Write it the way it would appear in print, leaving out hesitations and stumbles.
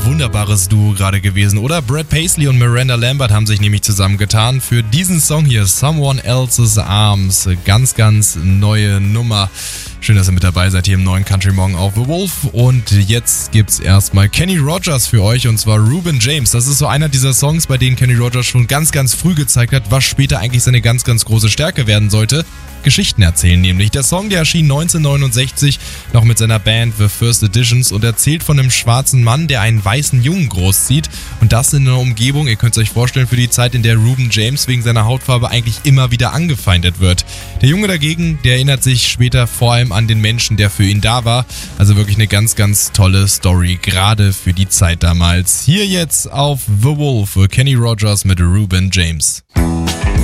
ein wunderbares Duo gerade gewesen, oder? Brad Paisley und Miranda Lambert haben sich nämlich zusammengetan für diesen Song hier, Someone Else's Arms. Ganz, ganz neue Nummer. Schön, dass ihr mit dabei seid hier im neuen Country Morgen auf The Wolf. Und jetzt gibt's erstmal Kenny Rogers für euch, und zwar Reuben James. Das ist so einer dieser Songs, bei denen Kenny Rogers schon ganz, ganz früh gezeigt hat, was später eigentlich seine ganz, ganz große Stärke werden sollte. Geschichten erzählen nämlich. Der Song, der erschien 1969 noch mit seiner Band The First Editions und erzählt von einem schwarzen Mann, der einen weißen Jungen großzieht, und das in einer Umgebung, ihr könnt es euch vorstellen, für die Zeit, in der Reuben James wegen seiner Hautfarbe eigentlich immer wieder angefeindet wird. Der Junge dagegen, der erinnert sich später vor allem an den Menschen, der für ihn da war. Also wirklich eine ganz, ganz tolle Story, gerade für die Zeit damals. Hier jetzt auf The Wolf, Kenny Rogers mit Reuben James.